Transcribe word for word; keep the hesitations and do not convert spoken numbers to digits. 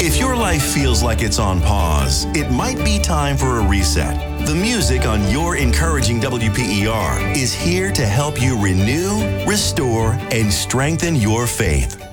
If your life feels like it's on pause, it might be time for a reset. The music on your encouraging W P E R is here to help you renew, restore, and strengthen your faith.